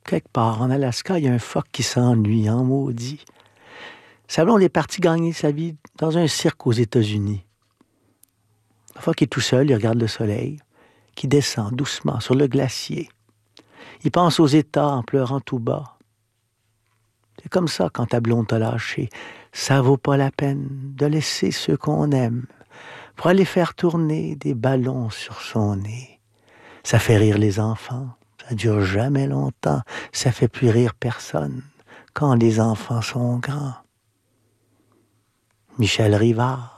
quelque part en Alaska, il y a un phoque qui s'ennuie en maudit. Sa blonde est partie gagner sa vie dans un cirque aux États-Unis. Le phoque est tout seul, il regarde le soleil qui descend doucement sur le glacier. Il pense aux États en pleurant tout bas. C'est comme ça quand ta blonde t'a lâché. Ça vaut pas la peine de laisser ceux qu'on aime pour aller faire tourner des ballons sur son nez. Ça fait rire les enfants, ça dure jamais longtemps, ça fait plus rire personne quand les enfants sont grands. Michel Rivard.